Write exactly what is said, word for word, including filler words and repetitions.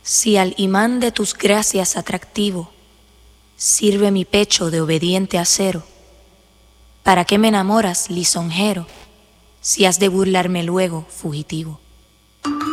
Si al imán de tus gracias atractivo sirve mi pecho de obediente acero, ¿para qué me enamoras, lisonjero, si has de burlarme luego, fugitivo?